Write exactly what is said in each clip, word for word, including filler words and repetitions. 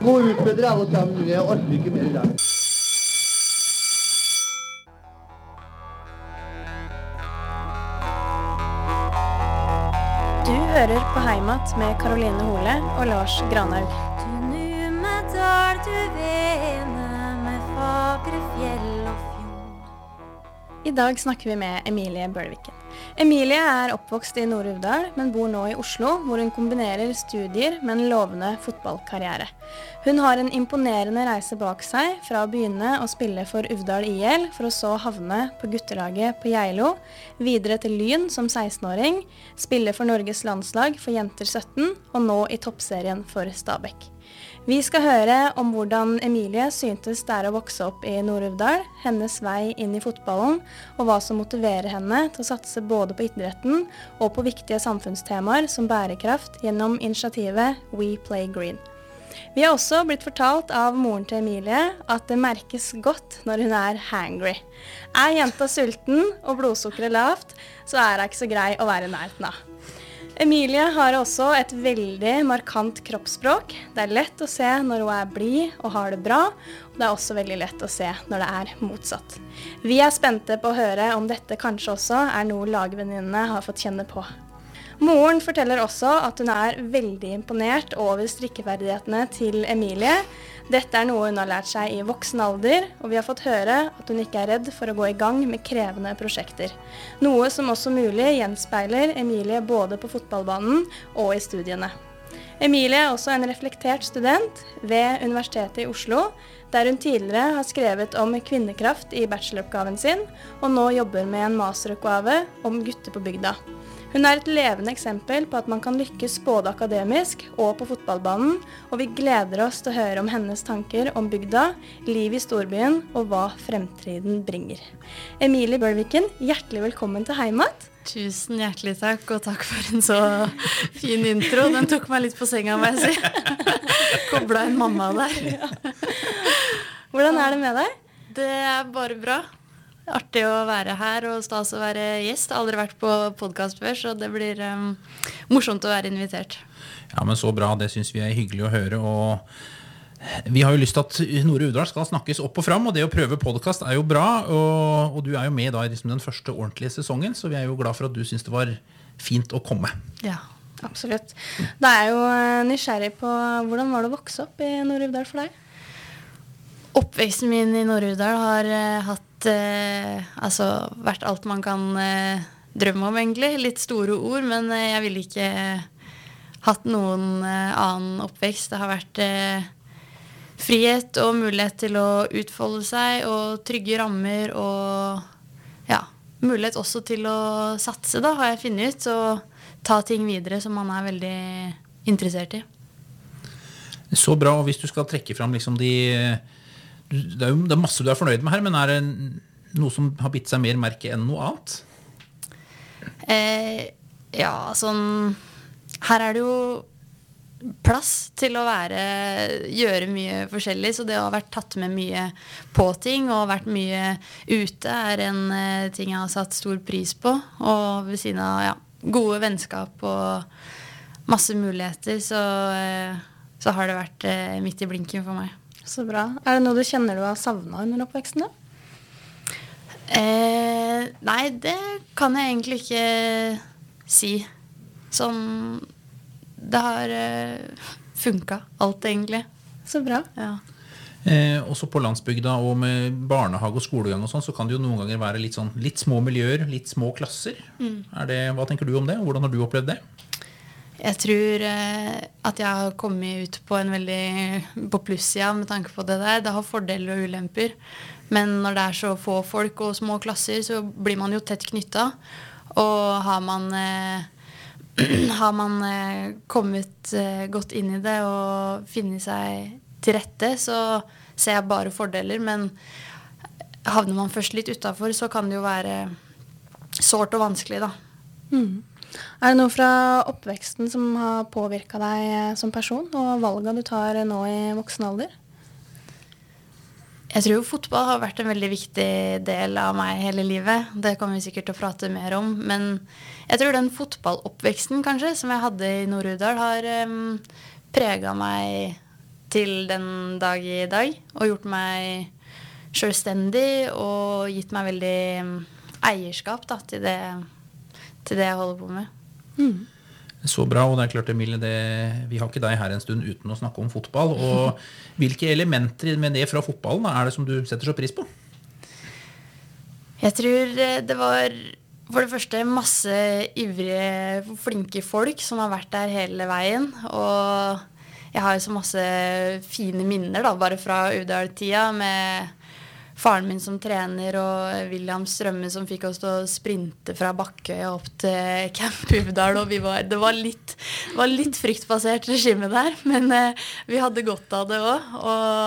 Gå ut med dere alle sammen, jeg orker ikke mer i dag. Du hører på Heimat med Caroline Hole og Lars Granhaug. Du nu med dal, du vene med fagre fjell og fjord. I dag snakker vi med Emilie Bølviken. Emilie er oppvokst i Nord-Uvdal, men bor nå i Oslo, hvor hun kombinerer studier med en lovende fotballkarriere. Hun har en imponerende reise bak seg, fra å begynne å spille for Uvdal I L, for å så havne på guttelaget på Geilo, videre til Lyn som seksten-åring, spille for Norges landslag for jenter sytten, og nå i toppserien for Stabæk. Vi skal høre om hvordan Emilie syntes det er å vokse opp i Nord-Uvdal, hennes vei inn i fotballen, og hva som motiverer henne til å satse både på idretten og på viktige samfunnstemaer som bærekraft gjennom initiativet We Play Green. Vi har også blitt fortalt av moren til Emilie at det merkes godt når hun er hangry. Er jenta sulten og blodsukkeret lavt, så er det ikke så grei å være i nærheten av. Emilie har også et veldig markant kroppsspråk. Det er lett å se når hun er blid og har det bra, og det er også veldig lett å se når det er motsatt. Vi er spente på å høre om dette kanskje også er noe lagvenninnene har fått kjenne på. Moren forteller også at hun er veldig imponert over strikkeferdighetene til Emilie. Dette er noe hun har lært seg i voksen alder, og vi har fått høre at hun ikke er redd for å gå i gang med krevende prosjekter. Noe som også mulig gjenspeiler Emilie både på fotballbanen og i studiene. Emilie er også en reflektert student ved Universitetet i Oslo, der hun tidligere har skrevet om kvinnekraft i bacheloroppgaven sin, og nå jobber med en masteroppgave om gutter på bygda. Hun er et levende eksempel på at man kan lykkes både akademisk og på fotballbanen, og vi gleder oss til å høre om hennes tanker om bygda, liv i storbyen og hva fremtiden bringer. Emilie Bølviken, hjertelig velkommen til Heimat. Tusen hjertelig takk, og takk for en så fin intro. Den tok meg litt på senga, må jeg si. Koblet en mamma der. Ja. Hvordan er det med deg? Det er bare bra. Artig å være her og stas å være gjest. Jeg har aldri vært på podcast før, så det blir um, morsomt å være invitert. Ja, men så bra. Det synes vi er hyggelig å høre. Og vi har jo lyst til at Nord-Uvdal skal snakkes opp og fram, og det å prøve podcast er jo bra. Og, og du er jo med da i liksom den første ordentlige sesongen, så vi er jo glad for at du synes det var fint å komme. Ja, absolutt. Da er jeg jo nysgjerrig på hvordan var det å vokse opp i Nord-Uvdal for deg? Oppveksten min i Nord-Uvdal har uh, hatt uh, altså, vært alt man kan uh, drømme om egentlig. Litt store ord, men uh, jeg ville ikke uh, hatt noen uh, annen oppvekst. Det har vært uh, frihet og mulighet til å utfolde seg, og trygge rammer, og ja, mulighet også til å satse, da, har jeg funnet ut, og ta ting videre som man er veldig interessert i. Så bra, og hvis du skal trekke fram liksom de... Det er jo det er masse du er fornøyd med her, men er det noe som har bitt seg mer merke enn noe annet? Eh, ja, sånn... Her er det jo plass til å være, gjøre mye forskjellig, så det å ha vært tatt med mye på ting og vært mye ute er en eh, ting jeg har satt stor pris på. Og ved siden av ja, gode vennskap og masse muligheter, så, eh, så har det vært eh, midt i blinken for meg. Så bra. Er det noe du kjenner du har savnet under oppveksten da? Eh, nei, det kan jeg egentlig ikke si. Sånn, det har eh, funket alt egentlig. Så bra. Ja. Eh, også på landsbygda og med barnehage og skolegang og sånn, så kan det jo noen ganger være litt, sånn, litt små miljøer, litt små klasser. Mm. Er det, hva tenker du om det? Hvordan har du opplevd det? Jeg tror eh, at jeg har kommet ut på en veldig på plussida med tanke på det der. Det har fordeler og ulemper. Men når det er så få folk og små klasser, så blir man jo tett knyttet. Og har man, eh, har man eh, kommet eh, godt inn i det og finner seg til rette, så ser jeg bare fordeler. Men havner man først litt utenfor, så kan det jo være sårt og vanskelig da. Mm. Er det noe fra oppveksten som har påvirket deg som person, og valgene du tar nå i voksen alder? Jeg tror fotball har vært en veldig viktig del av meg hele livet. Det kommer vi sikkert til å prate mer om. Men jeg tror den fotballoppveksten kanskje, som jeg hadde i Nord-Uvdal, har um, preget meg til den dag i dag, og gjort meg selvstendig, og gitt meg veldig eierskap da, til, det, til det jeg holder på med. Mm. Så bra, og det er klart, Emilie, det, vi har ikke deg her en stund uten å snakke om fotball, og hvilke elementer med det fra fotballen er det som du setter så pris på? Jeg tror det var for det første masse ivrige, flinke folk som har vært der hele veien, og jeg har jo så masse fine minner da, bare fra Uvdal-tida med faren min som trener og William Strømme som fikk oss til å sprinte fra Bakkøya opp til Camp Uvdal, og vi var, det var litt, var litt fryktbasert regime der, men eh, vi hadde godt av det også,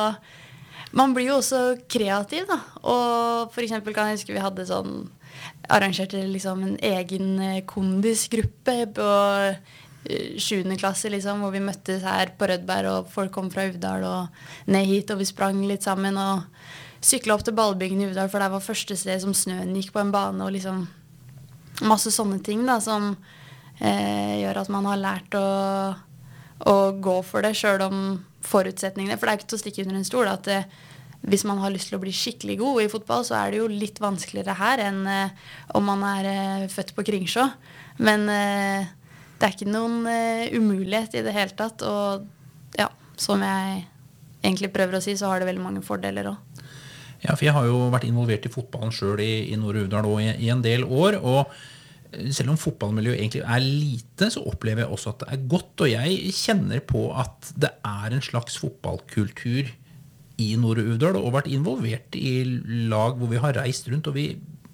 og man blir jo også kreativ da, og for eksempel kan jeg huske vi hadde sånn, arrangerte liksom en egen kondisgruppe på sjuende klasse liksom, hvor vi møttes her på Rødberg, og folk kom fra Uvdal og ned hit, og vi sprang litt sammen, og sykla opp til ballbyggen i Uvdal, for det var første sted som snøen gikk på en bane, og liksom masse sånne ting da, som eh, gjør at man har lært å, å gå for det, selv om forutsetningene, for det er ikke til å stikke under en stol, at eh, hvis man har lyst til å bli skikkelig god i fotball, så er det jo litt vanskeligere her enn eh, om man er eh, født på Kringsjå. Men eh, det er ikke noen eh, umulighet i det hele tatt, og ja, som jeg egentlig prøver å si, så har det veldig mange fordeler også. Ja, for jeg har jo vært involvert i fotballen selv i, i Nord-Uvdal i, i en del år, og selv om fotballmiljøet egentlig er lite, så opplever jeg også at det er godt, og jeg kjenner på at det er en slags fotballkultur i Nord-Uvdal, og vært involvert i lag hvor vi har reist rundt, og vi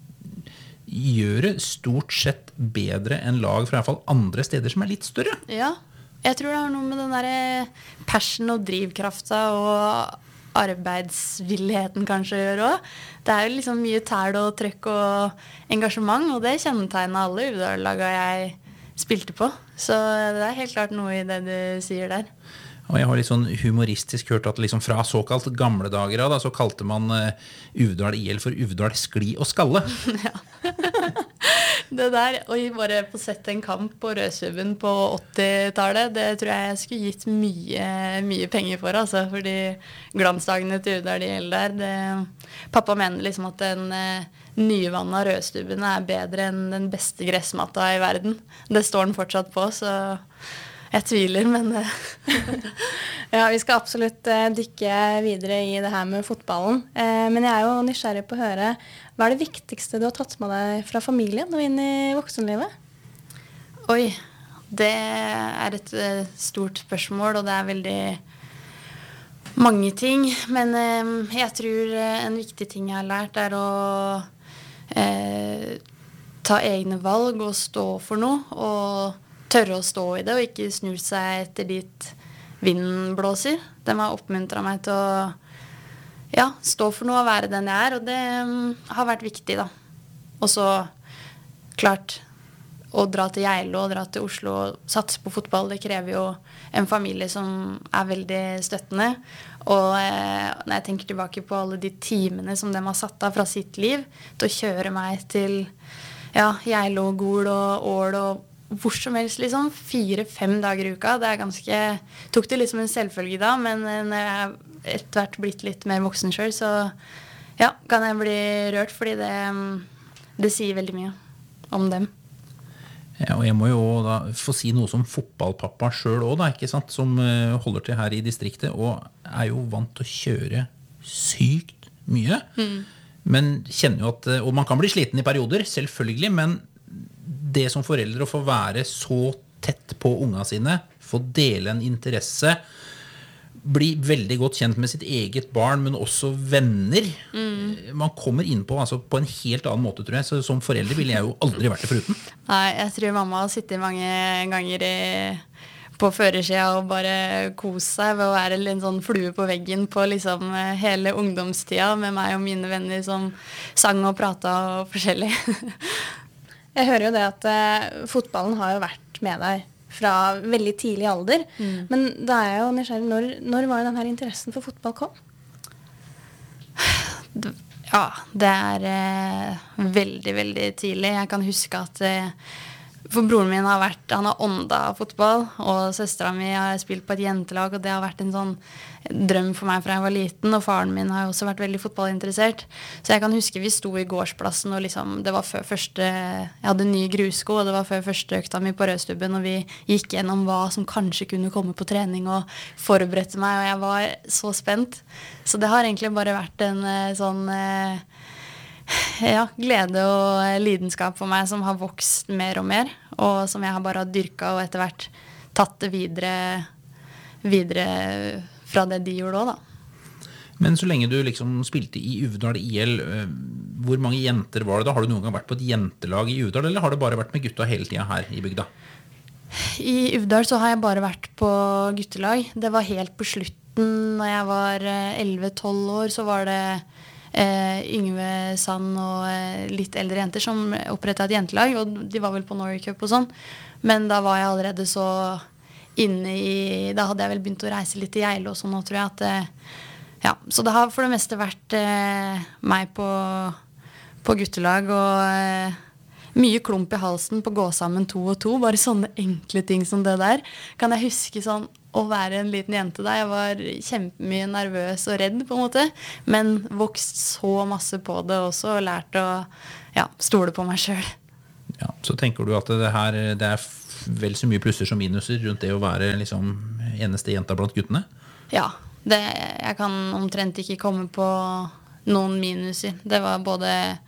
gjør det stort sett bedre enn lag fra i hvert fall andre steder som er litt større. Ja, jeg tror det har noe med den der passion og drivkrafta og arbeidsvilligheten kanskje å gjøre også. Det er jo liksom mye tæl og trøkk og engasjement, og det kjennetegner alle Uvdal-laga jeg spilte på. Så det er helt klart noe i det du sier der. Og jeg har litt sånn humoristisk hørt at liksom fra såkalt gamle dager da, så kalte man uh, Uvdal I L for Uvdal Skli og Skalle. Ja. Det der, og bare få sett en kamp på Rødsubben på åttitallet, det tror jeg jeg skulle gitt mye, mye penger for, altså, fordi glansdagene til Uvdal I L der, det, pappa mener liksom at den uh, nyvannet Rødsubben er bedre enn den beste gressmatta i verden. Det står den fortsatt på, så jeg tviler, men ja, vi skal absolutt uh, dykke videre i det her med fotballen. Uh, men jeg er jo nysgjerrig på å høre, hva er det viktigste du har tatt med deg fra familien og inn i voksenlivet? Oi, det er et uh, stort spørsmål, og det er veldig mange ting. Men uh, jeg tror uh, en viktig ting jeg har lært er å uh, ta egne valg og stå for noe, og tørre å stå i det, og ikke snu seg etter dit vinden blåser. De har oppmuntret meg til å ja, stå for noe og være den jeg er, og det um, har vært viktig da. Og så, klart, å dra til Geilo og dra til Oslo og satse på fotball, det krever jo en familie som er veldig støttende. Og eh, når jeg tenker tilbake på alle de timene som de har satt av fra sitt liv, til å kjøre meg til ja, Geilo, Gol og Ål og hvor som helst, liksom, fire-fem dager i uka. Det er ganske, tok det liksom en selvfølge da, men når jeg etter hvert blitt litt mer voksen selv, så ja, kan jeg bli rørt, fordi det, det sier veldig mye om dem. Ja, og jeg må jo da få si noe som fotballpappa selv også da, ikke sant, som holder til her i distriktet, og er jo vant til å kjøre sykt mye, mm. men kjenner jo at, og man kan bli sliten i perioder, selvfølgelig, men det som foreldre å få være så tett på unga sine, få dele en interesse, bli veldig godt kjent med sitt eget barn, men også venner. Mm. Man kommer inn på, altså, på en helt annen måte, tror jeg. Så som foreldre ville jeg jo aldri vært det foruten. Nei, jeg tror mamma har sittet mange ganger i, på førersida og bare kose seg ved å være en sånn flue på veggen på liksom hele ungdomstida med meg og mine venner som sang og pratet og forskjellig. Jeg hører jo det at eh, fotballen har jo vært med deg fra veldig tidlig alder. Mm. Men da er jeg jo nysgjerrig, når, når var det den her interessen for fotball kom? Ja, det er eh, veldig, veldig tidlig. Jeg kan huske at eh, For broren min har vært, han har ånda av fotball, og søsteren min har spilt på et jentelag, og det har vært en sånn drøm for meg fra jeg var liten, og faren min har også vært veldig fotballinteressert. Så jeg kan huske vi sto i gårdsplassen, og liksom, det var før første, jeg hadde nye grusko, og det var før første økta mi på Rødstubben, og vi gikk gjennom hva som kanskje kunne komme på trening, og forberedte meg, og jeg var så spent. Så det har egentlig bare vært en sånn ja, glede og lidenskap for meg som har vokst mer og mer, og som jeg har bare dyrket og etter hvert tatt det videre, videre fra det de gjorde også, da. Men så lenge du liksom spilte i Uvdal I L, hvor mange jenter var det da? Har du noen gang vært på et jentelag i Uvdal, eller har det bare vært med gutta hele tiden her i bygda? I Uvdal så har jeg bare vært på guttelag. Det var helt på slutten, når jeg var elleve tolv år, så var det Eh, Yngve Sand og eh, litt eldre jenter som opprettet et jentelag, og de var vel på Norway Cup og sånn, men da var jeg allerede så inne i, da hadde jeg vel begynt å reise litt i Geilo og sånn, og tror jeg at eh, ja, så det har for det meste vært eh, meg på, på guttelag, og eh, mye klump i halsen på gå sammen to og to, bare sånne enkle ting som det der, kan jeg huske sånn, å være en liten jente der. Jeg var kjempemye nervøs og redd på en måte, men vokst så masse på det også, og lært å ja, stole på meg selv. Ja, så tenker du at det her, det er vel så mye plusser som minuser rundt det å være liksom eneste jenta blant guttene? Ja, det, jeg kan omtrent ikke komme på noen minuser. Det var både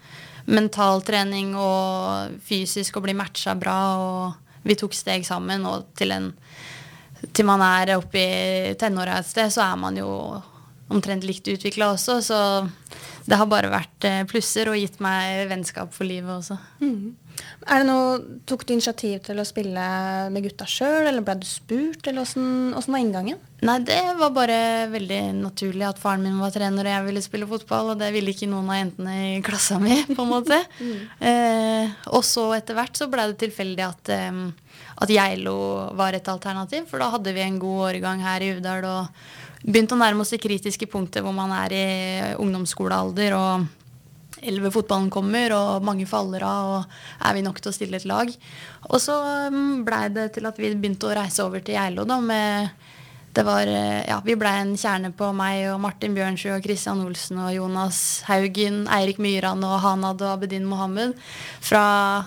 mental trening og fysisk å bli matchet bra, og vi tok steg sammen, og til en til man er oppe i tenåret et sted, så er man jo omtrent likt utviklet også, så det har bare vært plusser og gitt meg vennskap for livet også. Mm. Er det noe, tok du initiativ til å spille med gutta selv, eller ble du spurt, eller hvordan, hvordan var inngangen? Nei, det var bare veldig naturlig at faren min var trener og jeg ville spille fotball, og det ville ikke noen av jentene i klassen min, på en måte. mm. eh, og så etter hvert så ble det tilfeldig at eh, at Geilo var et alternativ, for da hadde vi en god årgang her i Uvdal og begynte å nærme oss det kritiske punktet hvor man er i ungdomsskolealder, og elleve fotballen kommer, og mange faller av, og er vi nok til å stille et lag. Og så ble det til at vi begynte å reise over til Geilo da, med, det var, ja, vi ble en kjerne på meg og Martin Bjørnsjø og Christian Olsen og Jonas Haugen, Eirik Myran og Hanad og Abedin Mohammed fra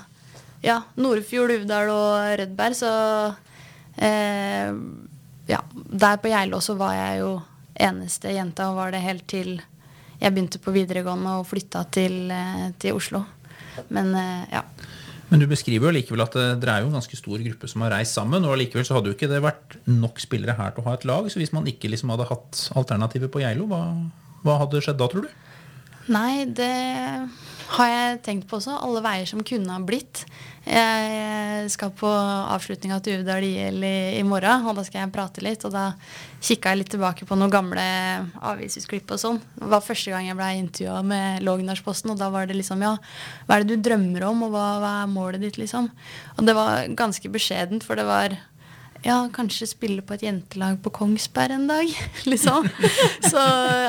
ja, Nordfjord, Uvdal og Rødberg, så eh, ja, der på Geilo så var jeg jo eneste jenta, og var det helt til jeg begynte på videregående og flyttet til, eh, til Oslo. Men eh, ja. Men du beskriver jo likevel at det er jo en ganske stor gruppe som har reist sammen, og likevel så hadde jo ikke det vært nok spillere her til å ha et lag, så hvis man ikke liksom hadde hatt alternativer på Geilo, hva, hva hadde skjedd da, tror du? Nei, det har jeg tenkt på også. Alle veier som kunne ha blitt. Jeg skal på avslutningen til Uvdal I L i, i morgen, og da skal jeg prate litt, og da kikket jeg litt tilbake på noen gamle avisutklipp og sånn. Det var første gang jeg ble intervjuet med Lågendalsposten, og da var det liksom, ja, hva er det du drømmer om, og hva, hva er målet ditt, liksom? Og det var ganske beskjedent, for det var, ja, kanskje spille på et jentelag på Kongsberg en dag, liksom. Så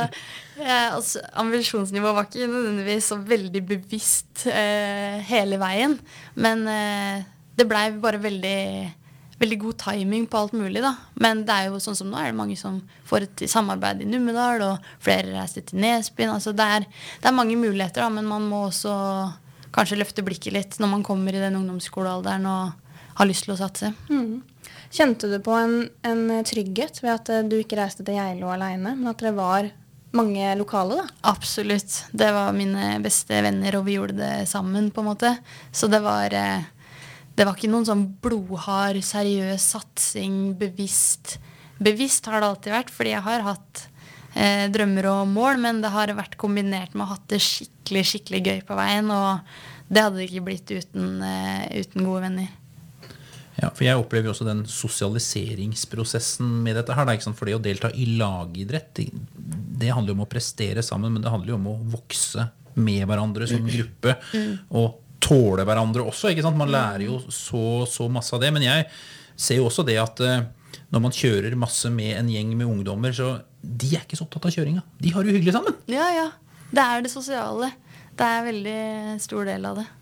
ja, altså, ambisjonsnivået var ikke nødvendigvis så veldig bevisst eh, hele veien, men eh, det ble bare veldig, veldig god timing på alt mulig da. Men det er jo sånn som nå er det mange som får et samarbeid i Numedal, og flere reiser til Nesbyen. Altså, det, er, det er mange muligheter da, men man må også kanskje løfte blikket litt når man kommer i den ungdomsskolealderen og har lyst til å satse. Mm. Kjente du på en, en trygghet ved at du ikke reiste til Geilo alene, men at det var mange lokale da? Absolutt. Det var mine beste venner, og vi gjorde det sammen på en måte. Så det var, det var ikke noen sånn blodhard, seriøs satsing, bevisst. Bevisst har det alltid vært, fordi jeg har hatt eh, drømmer og mål, men det har vært kombinert med å ha hatt det skikkelig, skikkelig gøy på veien, og det hadde det ikke blitt uten, eh, uten gode venner. Ja, for jeg opplever jo også den sosialiseringsprosessen med dette her, da, ikke sant? For det å delta i lagidrett, det, det handler jo om å prestere sammen, men det handler jo om å vokse med hverandre som gruppe, mm. og tåle hverandre også, ikke sant? Man lærer jo så, så masse av det, men jeg ser jo også det at når man kjører masse med en gjeng med ungdommer, så de er ikke så opptatt av kjøringa. De har jo hyggelig sammen. Ja, ja. Det er det sosiale. Det er en veldig stor del av det.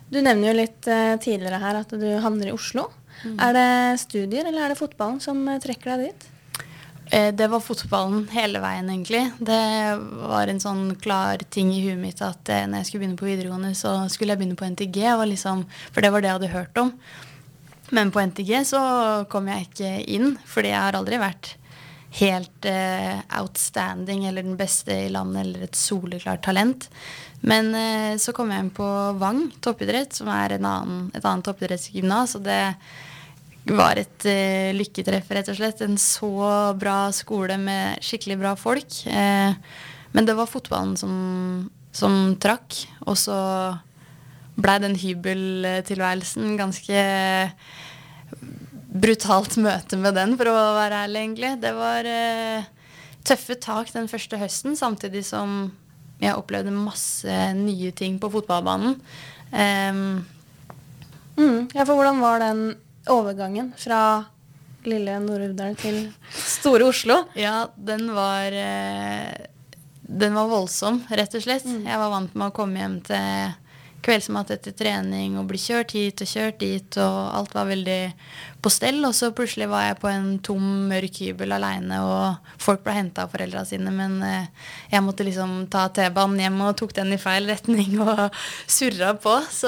Du nevner jo litt eh, tidligere her at du havner i Oslo. Mm. Er det studier, eller er det fotballen som eh, trekker deg dit? Eh, det var fotballen hele veien, egentlig. Det var en sånn klar ting i huet mitt at eh, når jeg skulle begynne på videregående, så skulle jeg begynne på N T G, og liksom, for det var det jeg hadde hørt om. Men på N T G så kom jeg ikke inn, fordi jeg har aldri vært helt eh, outstanding, eller den beste i landet, eller et soleklart talent. Men eh, så kom jeg inn på Vang toppidrett, som er en annen, et annet toppidrettsgymnas, og det var et eh, lykketreff, rett og slett. En så bra skole med skikkelig bra folk. Eh, men det var fotballen som, som trakk, og så ble den hybeltilværelsen ganske brutalt møte med den, for å være ærlig, egentlig. Det var eh, tøffe tak den første høsten, samtidig som jeg opplevde masse nye ting på fotballbanen. Um, mm, ja, for hvordan var den overgangen fra lille Nord-Uvdal til store Oslo? Ja, den var, eh, den var voldsom, rett og slett. Mm. Jeg var vant med å komme hjem til kveldsmat etter trening og bli kjørt hit og kjørt dit, og alt var veldig på stell, og så plutselig var jeg på en tom, mørk hybel alene, og folk ble hentet av foreldrene sine, men eh, jeg måtte liksom ta T-banen hjem og tok den i feil retning og surret på, så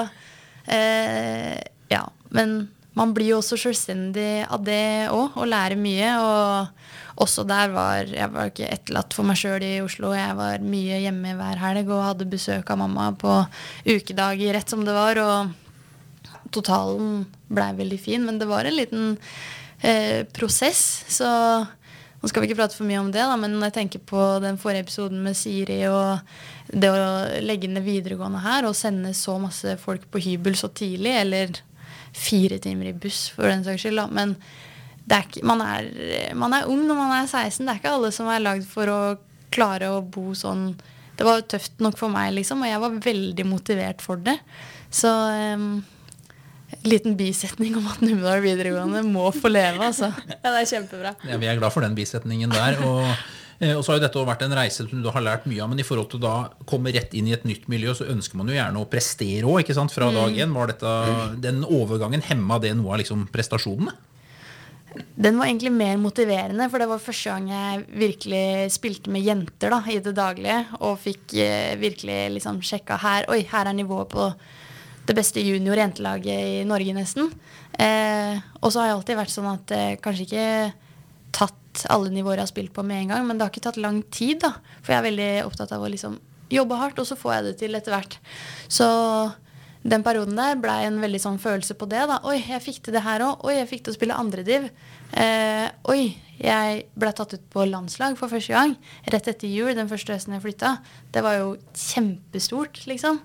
eh, ja, men man blir jo også selvstendig av det også, og lærer mye, og også der var, jeg var ikke etterlatt for meg selv i Oslo, jeg var mye hjemme hver helg, og hadde besøk av mamma på ukedager, rett som det var, og totalen ble veldig fin, men det var en liten eh, prosess, så nå skal vi ikke prate for mye om det, da, men når jeg tenker på den forrige episoden med Siri, og det å legge ned videregående her, og sende så masse folk på hybel så tidlig, eller fire timer i buss, for den saks skyld, da, men det er ikke, man, er, man er ung når man er seksten, det er ikke alle som er lagd for å klare å bo sånn. Det var tøft nok for meg, liksom, og jeg var veldig motivert for det. Så um, liten bisetning om at Numedal videregående må få leve, altså. Ja, det er kjempebra. Ja, vi er glad for den bisetningen der, og, og så har jo dette vært en reise som du har lært mye av, men i forhold til da komme rett inn i et nytt miljø, så ønsker man jo gjerne å prestere også, ikke sant, fra dag en. Var dette, den overgangen hemmet det noe av liksom prestasjonene? Den var egentlig mer motiverende, for det var første gang jeg virkelig spilte med jenter da, i det daglige, og fikk eh, virkelig liksom sjekka her, oi, her er nivået på det beste junior-jentelaget i Norge nesten. Eh, og så har jeg alltid vært sånn at eh, kanskje ikke tatt alle nivåer jeg har spilt på med en gang, men det har ikke tatt lang tid da, for jeg er veldig opptatt av å liksom jobbe hardt, og så får jeg det til etter hvert. Så den perioden der ble en veldig sånn følelse på det da. Oi, jeg fikk til det her også. Oi, jeg fikk til å spille andre div. Eh, oi, jeg ble tatt ut på landslag for første gang. Rett etter jul, den første høsten jeg flyttet. Det var jo kjempestort, liksom.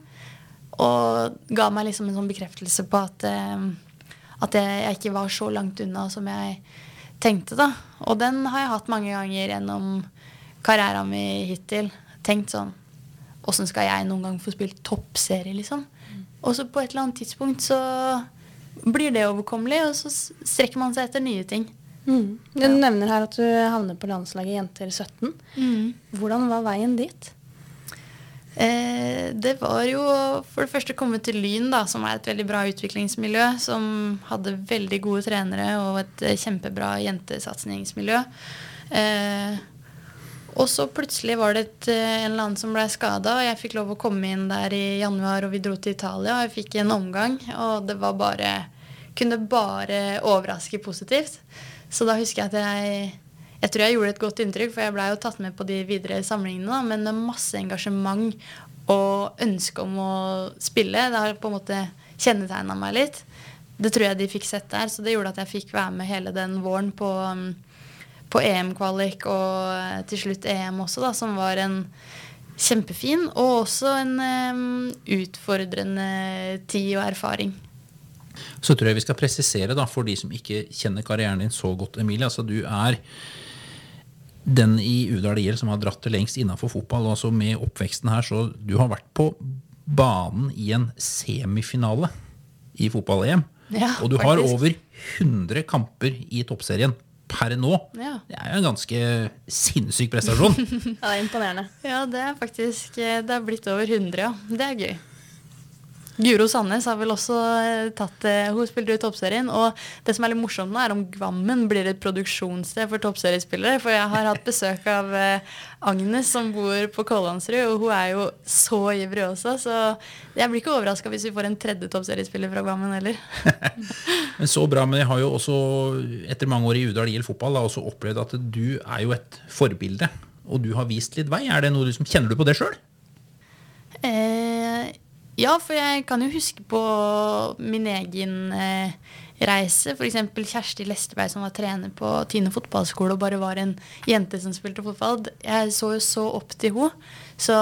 Og ga meg liksom en sånn bekreftelse på at, eh, at jeg ikke var så langt unna som jeg tenkte da. Og den har jeg hatt mange ganger gjennom karrieren min hittil. Tenkt sånn, hvordan skal jeg noen gang få spilt toppserie, liksom? Og så på et eller annet tidspunkt så blir det overkommelig, og så strekker man seg etter nye ting. Mm. Du ja. nevner her at du havner på landslaget jenter sytten. Mm. Hvordan var veien dit? Eh, det var jo for det første komme til Lyn, da, som er et veldig bra utviklingsmiljø, som hadde veldig gode trenere og et kjempebra jentesatsningsmiljø. Eh, Og så plutselig var det et, en eller annen som ble skadet, og jeg fikk lov å komme inn der i januar, og vi dro til Italia, og jeg fikk en omgang, og det var bare, kunne bare overraske positivt. Så da husker jeg at jeg, jeg tror jeg gjorde et godt inntrykk, for jeg ble jo tatt med på de videre samlingene, da, men med masse engasjement og ønske om å spille. Det har på en måte kjennetegnet meg litt. Det tror jeg de fikk sett der, så det gjorde at jeg fikk være med hele den våren på på E M-kvalik og til slutt E M også da, som var en kjempefin og også en um, utfordrende tid og erfaring. Så tror jeg vi skal presisere da, for de som ikke kjenner karrieren din så godt, Emilie, altså du er den i Uvdal I L som har dratt det lengst innenfor fotball, altså med oppveksten her, så du har vært på banen i en semifinale i fotball-E M, ja, og du faktisk. har over hundre kamper i toppserien per nå. Ja. Det er jo en ganske sinnssyk prestasjon. Ja, det er imponerende. Ja, det er faktisk, det er blitt over hundre, ja. Det er gøy. Guro Sandnes har vel også tatt det. Hun spiller i toppserien. Og det som er litt morsomt nå, er om Gvammen blir et produksjonssted for toppseriespillere. For jeg har hatt besøk av Agnes, som bor på Kålandsrud, og hun er jo så ivrig også. Så jeg blir ikke overrasket hvis vi får en tredje toppseriespiller fra Gvammen heller. Men så bra, men jeg har jo også, etter mange år i Uvdal I L fotball, da, også opplevd at du er jo et forbilde. Og du har vist litt vei. Er det noe liksom, kjenner du på det selv? Eh, ja, for jeg kan jo huske på min egen eh, reise. For eksempel Kjersti Lesterberg, som var trener på Tine fotballskole og bare var en jente som spilte fotball. Jeg så jo så opp til henne. Så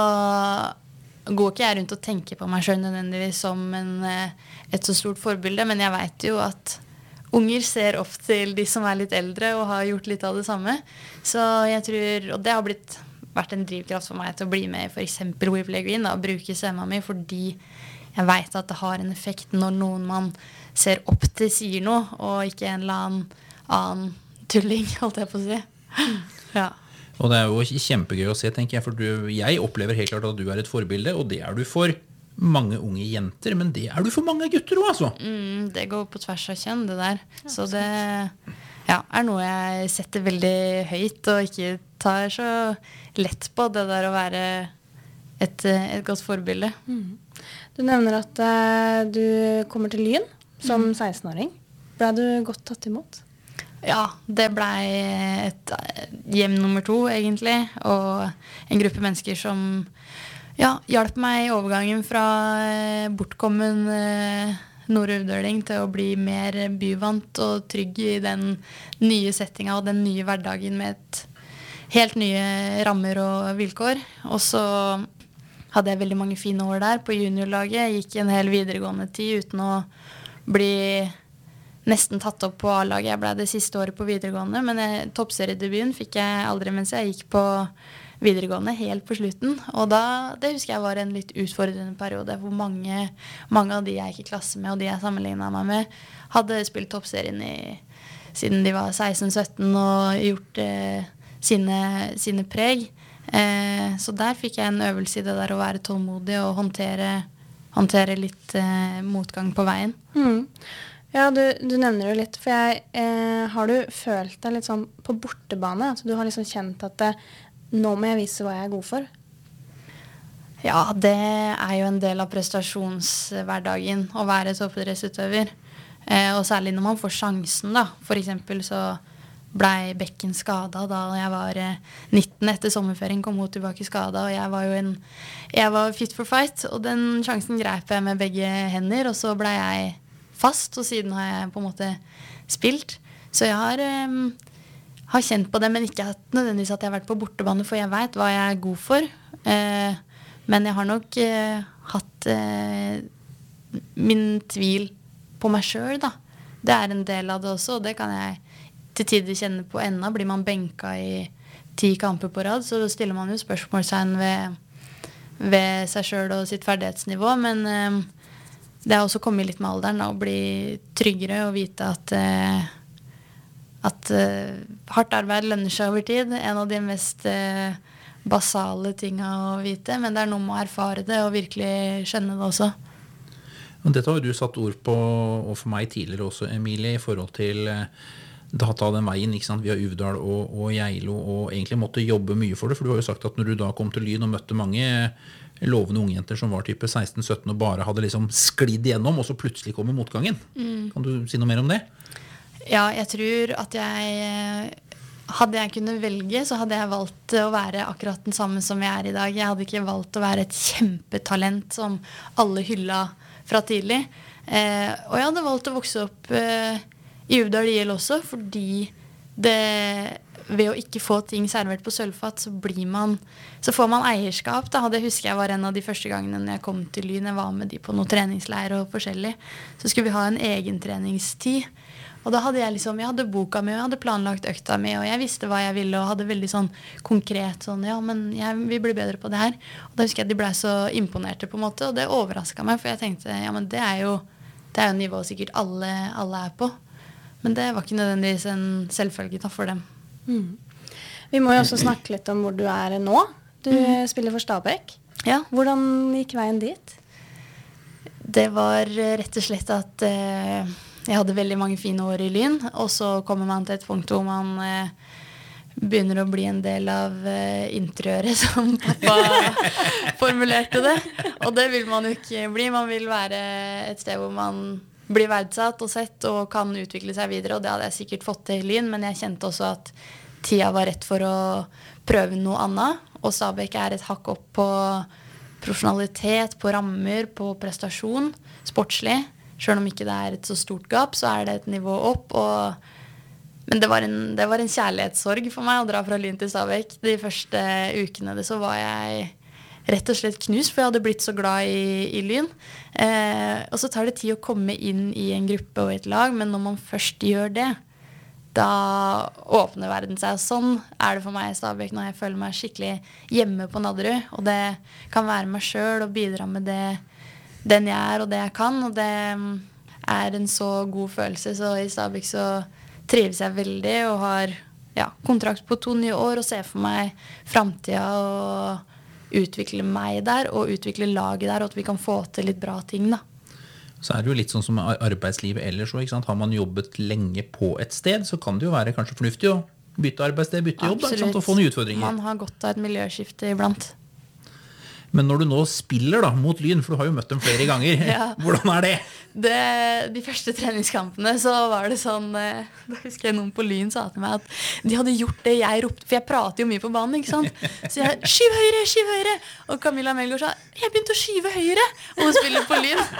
går ikke jeg rundt og tenker på meg selv nødvendigvis som en, et så stort forbilde, men jeg vet jo at unger ser opp til de som er litt eldre og har gjort litt av det samme. Så jeg tror, og det har blitt, vært en drivkraft for meg til å bli med i for eksempel We Play Green, da, og bruke stemmen min, fordi jeg vet at det har en effekt når noen man ser opp til sier noe, og ikke en eller annen, annen tulling, holdt jeg på å si. Ja. Og det er jo kjempegøy å se, tenker jeg, for du, jeg opplever helt klart at du er et forbilde, og det er du for mange unge jenter, men det er du for mange gutter også, altså. Mm, det går på tvers av kjønn, det der. Så det ja, er noe jeg setter veldig høyt, og ikke tar så lett på det der å være et, et godt forbilde. Mm. Du nevner at uh, du kommer til Lyn som mm. seksten-åring. Ble du godt tatt imot? Ja, det ble et hjem nummer to, egentlig, og en gruppe mennesker som ja, hjalp meg i overgangen fra eh, bortkommen eh, nordøvdøling til å bli mer byvant og trygg i den nye settinga og den nye hverdagen med et helt nye rammer og vilkår. Og så hadde jeg veldig mange fine år der på juniorlaget. Jeg gikk en hel videregående tid uten å bli nesten tatt opp på A-laget. Jeg ble det siste året på videregående, men jeg, toppseriedebuten fikk jeg aldri mens jeg gikk på videregående helt på slutten. Og da, det husker jeg var en litt utfordrende periode, hvor mange, mange av de jeg gikk i klasse med, og de jeg sammenlignet meg med, hadde spilt toppserien i, siden de var seksten sytten og gjort eh, sine, sine preg. Eh, så der fikk jeg en øvelse i det der å være tålmodig og håndtere, håndtere litt eh, motgang på veien. Mm. Ja, du, du nevner jo litt, for jeg, eh, har du følt deg litt sånn på bortebane? At du har liksom kjent at det, nå må jeg vise hva jeg er god for? Ja, det er jo en del av prestasjonshverdagen å være toppidrettsutøver. Eh, og særlig når man får sjansen, da. For eksempel så ble bekken skadet da jeg var eh, nitten etter sommerferien, kom hun tilbake skadet, og jeg var jo en, jeg var fit for fight, og den sjansen grep jeg med begge hender, og så ble jeg fast, og siden har jeg på en måte spilt. Så jeg har... Eh, har kjent på det, men ikke nødvendigvis at jeg har vært på bortebane, for jeg vet hva jeg er god for. Eh, men jeg har nok eh, hatt eh, min tvil på meg selv, da. Det er en del av det også, og det kan jeg til tider kjenne på enda. Blir man benka i ti kamper på rad, så stiller man jo spørsmålstegn ved, ved seg selv og sitt ferdighetsnivå, men eh, det har også kommet litt med alderen, da, å bli tryggere og vite at eh, at uh, hardt arbeid lønner seg over tid. En av de mest uh, basale tingene å vite, men det er noe med å erfare det og virkelig skjønne det også. Og dette har jo du satt ord på, og for meg tidligere også, Emilie, i forhold til uh, da ta den veien, ikke sant, via Uvdal og, og Geilo, og egentlig måtte jobbe mye for det, for du har jo sagt at når du da kom til Lyn og møtte mange lovende ungjenter som var type seksten sytten og bare hadde liksom sklidd igjennom, og så plutselig kommer motgangen. Mm. Kan du si noe mer om det? Ja, jeg tror at jeg, hadde jeg kunnet velge, så hadde jeg valgt å være akkurat den samme som jeg er i dag. Jeg hadde ikke valgt å være et kjempetalent som alle hylla fra tidlig. Eh, og jeg hadde valgt å vokse opp eh, i Uvdal I L også, fordi det, ved å ikke få ting servert på sølvfat, så blir man, så får man eierskap. Da. Det husker jeg var en av de første gangene når jeg kom til Lyn. Jeg var med de på noen treningsleir og forskjellig. Så skulle vi ha en egen treningstid. Og da hadde jeg liksom, jeg hadde boka mi, og jeg hadde planlagt økta mi, og jeg visste hva jeg ville, og hadde veldig sånn konkret sånn, ja, men jeg vil bli bedre på det her. Og da husker jeg at de ble så imponerte på en måte, og det overrasket meg, for jeg tenkte, ja, men det er jo, det er jo nivå sikkert alle, alle er på. Men det var ikke nødvendigvis en selvfølge da for dem. Mm. Vi må jo også snakke litt om hvor du er nå. Du mm. spiller for Stabæk. Ja. Hvordan gikk veien dit? Det var rett og slett at eh, jeg hadde veldig mange fine år i Lyn, og så kommer man til et punkt hvor man eh, begynner å bli en del av eh, interiøret, som pappa formulerte det. Og det vil man jo ikke bli. Man vil være et sted hvor man blir verdsatt og sett og kan utvikle seg videre, og det hadde jeg sikkert fått til i Lyn, men jeg kjente også at tida var rett for å prøve noe annet, og Stabæk er et hakk opp på profesjonalitet, på rammer, på prestasjon, sportslig. Selv om ikke det er et så stort gap, så er det et nivå opp, og men det var, en, det var en kjærlighetssorg for meg å dra fra Lyn til Stabæk. De første ukene det så var jeg rett og slett knust, for jeg hadde blitt så glad i, i Lyn. Eh, og så tar det tid å komme inn i en gruppe og et lag, men når man først gjør det, da åpner verden seg. Sånn er det for meg i Stabæk når jeg føler meg skikkelig hjemme på Nadderud. Og det kan være meg selv og bidra med det, den jeg er og det jeg kan. Og det er en så god følelse. Så i Stabæk så trives jeg veldig og har ja, kontrakt på to nye år og ser for meg fremtiden og utvikle meg der og utvikle laget der, og at vi kan få til litt bra ting da. Så er det jo litt sånn som arbeidslivet ellers, ikke sant? Har man jobbet lenge på et sted, så kan det jo være kanskje fornuftig å bytte arbeidssted, bytte jobb, da, ikke sant? Og få nye utfordringer. Man har godt av et miljøskifte iblant. Men når du nå spiller da, mot Lyn, for du har jo møtt dem flere ganger, Ja. hvordan er det? det? De første treningskampene så var det sånn, eh, da husker jeg noen på Lyn sa til meg at de hadde gjort det jeg ropte, for jeg prater jo mye på banen, ikke sant? Så jeg, skyv høyre, skyv høyre! Og Camilla Melgaard sa, jeg begynte å skyve høyre! Og hun spiller på Lyn.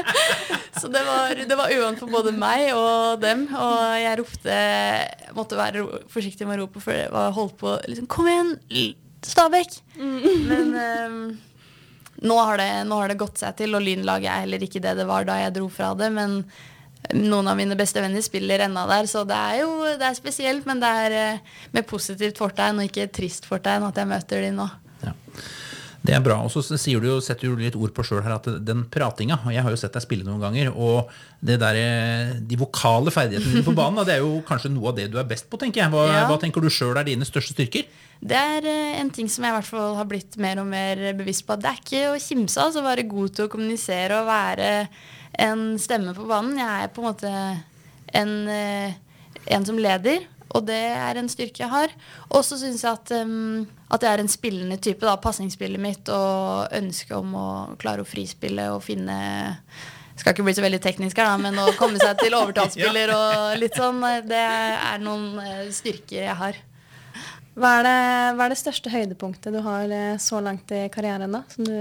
Så det var, det var uvant for både meg og dem, og jeg ropte, jeg måtte være ro, forsiktig med å rope, for jeg var holdt på, liksom, kom igjen, Stabæk! Men um, nå, har det, nå har det gått seg til, og Lynlaget er heller ikke det det var da jeg dro fra det, men noen av mine beste venner spiller enda der, så det er jo det er spesielt, men det er uh, med positivt fortegn og ikke trist fortegn at jeg møter de nå. Ja. Det er bra, og så sier du jo, setter du litt ord på selv her, at den pratinga, og jeg har jo sett deg spille noen ganger, og det der, de vokale ferdighetene på banen, det er jo kanskje noe av det du er best på, tenker jeg. Hva, Ja. hva tenker du selv er dine største styrker? Det er uh, en ting som jeg i hvert fall har blitt mer og mer bevisst på, at det er ikke å kimse, altså være god til å kommunisere og være en stemme på banen. Jeg er på en måte en, uh, en som leder, og det er en styrke jeg har. Og så synes jeg at, um, at jeg er en spillende type, da, passningsspillet mitt, og ønske om å klare å frispille og finne, skal ikke bli så veldig teknisk her da, men å komme seg til overtalsspiller og litt sånn, det er noen uh, styrker jeg har. Hva er, det, hva er det største høydepunktet du har eh, så langt i karrieren da? Som du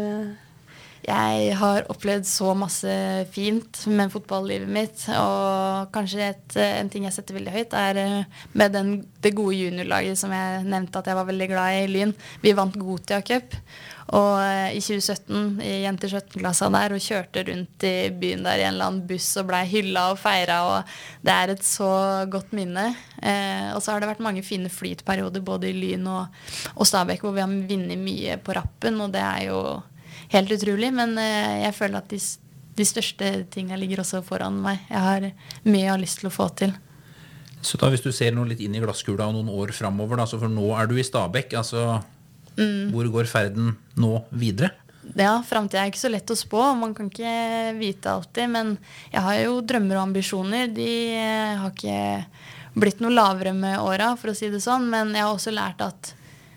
Jeg har opplevd så masse fint med fotballlivet mitt, og kanskje et, en ting jeg setter veldig høyt er med den, det gode juniorlaget som jeg nevnte at jeg var veldig glad i Lyn. Vi vant Gotia Cup, og i tjue sytten i jenter sytten-klassa der, og kjørte rundt i byen der i en eller annen buss og ble hylla og feiret, og det er et så godt minne. Eh, og så har det vært mange fine flytperioder både i Lyn og, og Stabæk, hvor vi har vunnet mye på rappen, og det er jo helt utrolig, men eh, jeg føler at de, de største tingene ligger også foran meg. Jeg har mye jeg har lyst til å få til. Så da hvis du ser noe litt inn i glasskula og noen år fremover, da, så for nå er du i Stabæk, altså mm. hvor går ferden nå videre? Ja, fremtiden er ikke så lett å spå, man kan ikke vite alltid, men jeg har jo drømmer og ambisjoner. De har ikke blitt noe lavere med åra, for å si det sånn, men jeg har også lært at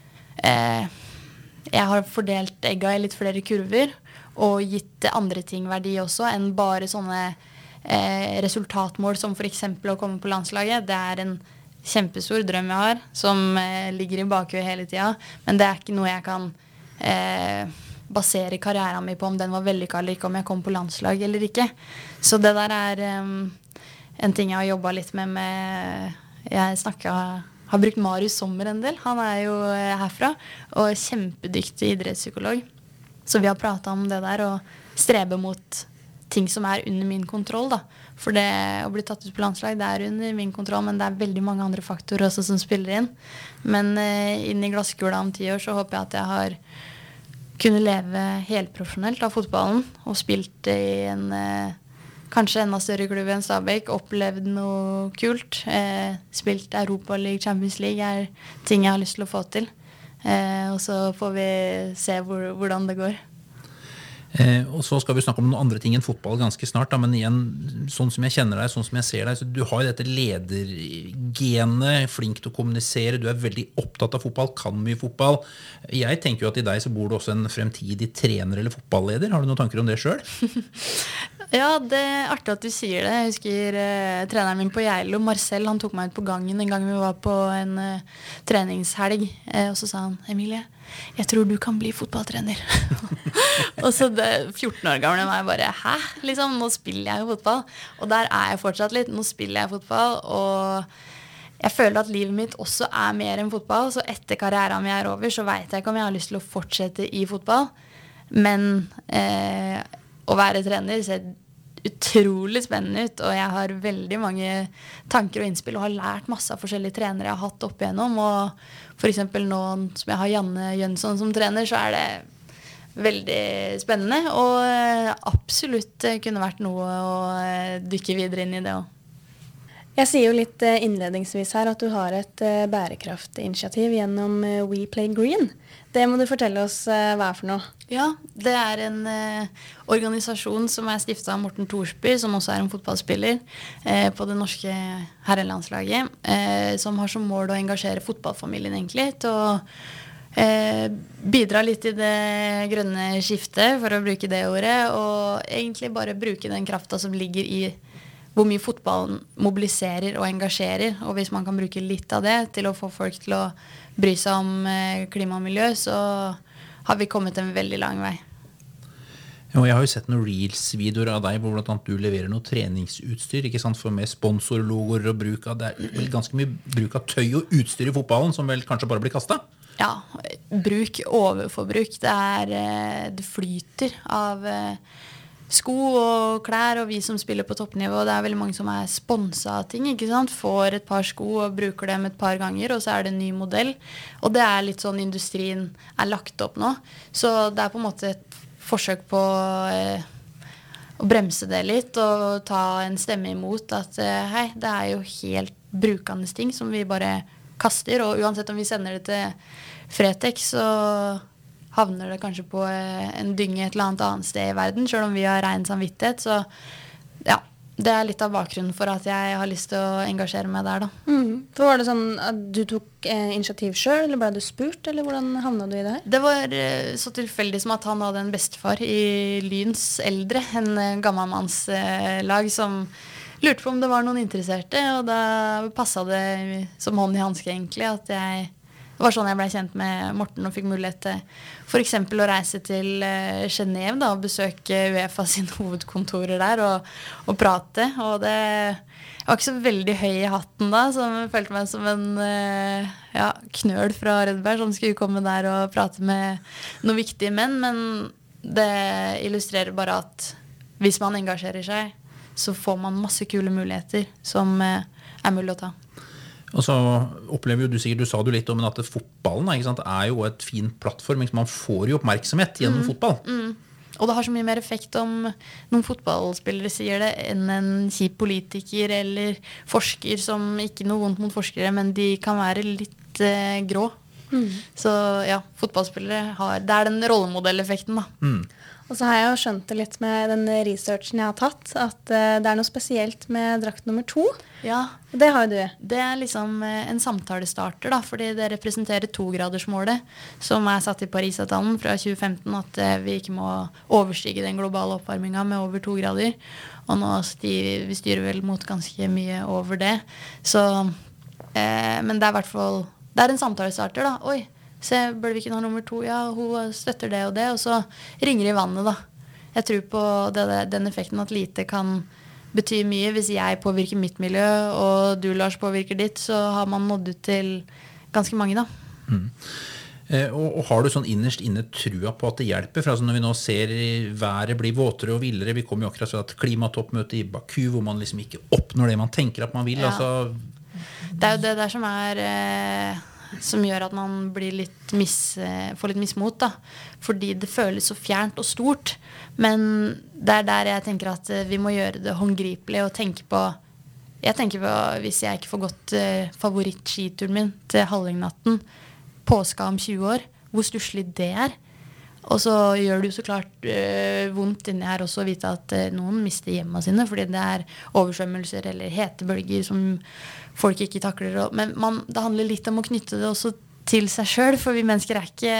eh, jeg har fordelt egga i litt flere kurver og gitt andre ting verdi også enn bare sånne eh, resultatmål som for eksempel å komme på landslaget. Det er en kjempestor drøm jeg har som eh, ligger i bakhuet hele tida, men det er ikke noe jeg kan eh, basere karrieren min på om den var vellykket eller ikke, om jeg kom på landslag eller ikke. Så det der er um, en ting jeg har jobbet litt med, med jeg snakket har brukt Marius Sommer en del. Han er jo herfra, og kjempedyktig idrettspsykolog. Så vi har pratet om det der, og strebe mot ting som er under min kontroll, da. For det å bli tatt ut på landslag, det er under min kontroll, men det er veldig mange andre faktorer også som spiller inn. Men eh, inn i glasskula om ti år, så håper jeg at jeg har kunnet leve helprofesjonelt av fotballen, og spilt i en eh, kanskje enda større klubb enn Stabæk, opplevd noe kult, eh, spilt Europa League, Champions League er ting jeg har lyst til å få til. Eh, og så får vi se hvor, hvordan det går. Eh, og så skal vi snakke om noen andre ting enn fotball ganske snart, da, men igjen, sånn som jeg kjenner deg, sånn som jeg ser deg, så du har jo dette ledergenet, flink til å kommunisere, du er veldig opptatt av fotball, kan mye fotball. Jeg tenker jo at i deg så bor det også en fremtidig trener eller fotballleder. Har du noen tanker om det selv? Ja, det er artig at du sier det. Jeg husker eh, treneren min på Geilo, Marcel, han tok meg ut på gangen en gang vi var på en eh, treningshelg, eh, og så sa han, Emilie, jeg tror du kan bli fotballtrener. Og så det fjorten år gamle meg bare, hæ? Liksom, nå spiller jeg jo fotball. Og der er jeg fortsatt litt. Nå spiller jeg fotball, og jeg føler at livet mitt også er mer enn fotball. Så etter karrieren min er over, så vet jeg ikke om jeg har lyst til å fortsette i fotball. Men eh, å være trener ser utrolig spennende ut, og jeg har veldig mange tanker og innspill, og har lært masse av forskjellige trenere jeg har hatt opp igjennom. Og for eksempel nå som jeg har Janne Jønsson som trener, så er det veldig spennende, og absolutt kunne vært noe å dykke videre inn i det også. Jeg sier jo litt innledningsvis her at du har et bærekraftinitiativ gjennom We Play Green. Det må du fortelle oss hva er for noe. Ja, det er en eh, organisasjon som er stiftet av Morten Thorsby, som også er en fotballspiller eh, på det norske herrelandslaget, eh, som har som mål å engasjere fotballfamilien egentlig, til å eh, bidra litt i det grønne skiftet, for å bruke det ordet, og egentlig bare bruke den kraften som ligger i hvor mye fotballen mobiliserer og engasjerer, og hvis man kan bruke litt av det til å få folk til å bry seg om eh, klima og miljø, så har vi kommet en veldig lang vei. Ja, jeg har jo sett noen Reels-videoer av deg, hvor blant annet du leverer noe treningsutstyr, ikke sant, for med sponsorlogoer og bruk av, det er vel ganske mye bruk av tøy og utstyr i fotballen, som vel kanskje bare blir kastet? Ja, bruk, overforbruk, det er, det flyter av sko og klær, og vi som spiller på toppnivå, det er veldig mange som er sponset av ting, ikke sant? Får et par sko og bruker dem et par ganger, og så er det en ny modell. Og det er litt sånn industrien er lagt opp nå. Så det er på en måte et forsøk på eh, å bremse det litt, og ta en stemme imot at eh, hei, det er jo helt brukende ting som vi bare kaster, og uansett om vi sender det til Fretex, så havner det kanskje på en dynge et eller annet annet sted i verden, selv om vi har ren samvittighet. Så ja, det er litt av bakgrunnen for at jeg har lyst til å engasjere meg der da. Mm. For var det sånn at du tok eh, initiativ selv, eller ble du spurt, eller hvordan havnet du i det her? Det var eh, så tilfeldig som at han hadde en bestefar i Lyns eldre, en eh, gammelmannslag eh, som lurte på om det var noen interesserte, og da passet det som hånd i handske egentlig, at jeg det var sånn jeg ble kjent med Morten og fikk mulighet til for eksempel å reise til uh, Genève da, og besøke UEFA sine hovedkontorer der og, og prate. Og det jeg var ikke så veldig høy i hatten da, så jeg følte meg som en uh, ja, knøl fra Rødberg som skulle komme der og prate med noen viktige menn. Men det illustrerer bare at hvis man engasjerer seg, så får man masse kule muligheter som uh, er mulig å ta. Og så opplever jo du sikkert, du sa du litt om at fotballen ikke sant, er jo et fin plattform, man får jo oppmerksomhet gjennom mm, fotball. Mm. Og det har så mye mer effekt om noen fotballspillere sier det, enn en kjip politiker eller forsker som ikke noe vondt mot forskere, men de kan være litt eh, grå. Mm. Så ja, fotballspillere har, det er den rollemodelleffekten da. Mm. Og så har jeg jo skjønt det litt med den researchen jeg har tatt, at uh, det er noe spesielt med drakt nummer to. Ja. Det har jo du. Det er liksom uh, en samtalestarter da, fordi det representerer togradersmålet, som er satt i Paris-avtalen fra tjue femten, at uh, vi ikke må overstige den globale oppvarmingen med over to grader. Og nå styrer vi styrer vel mot ganske mye over det. Så, uh, men det er i hvert fall, det er en samtalestarter da. Oi, se, Bølviken har nummer to, ja, hun støtter det og det, og så ringer i vannet da. Jeg tror på det, den effekten at lite kan bety mye. Hvis jeg påvirker mitt miljø, og du, Lars, påvirker ditt, så har man nådd ut til ganske mange da. Mm. Eh, og, og har du sånn innerst inne trua på at det hjelper? For altså når vi nå ser været bli våtere og villere, vi kommer jo akkurat til et klimatoppmøte i Baku, hvor man liksom ikke oppnår det man tenker at man vil. Ja. Altså. Det er jo det der som er... Eh, som gjør at man blir litt mis, får litt mismot da, fordi det føles så fjernt og stort, men det er der jeg tenker at vi må gjøre det håndgripelig og tenke på, jeg tenker på hvis jeg ikke får gått uh, favorittskituren min til Hallingnatten påska om tjue år, hvor stusslig det er, Og så gjør det jo så klart øh, vondt inni her også å vite at øh, noen mister hjemmene sine, fordi det er oversvømmelser eller hetebølger som folk ikke takler. Men man, det handler litt om å knytte det også til seg selv, for vi mennesker er ikke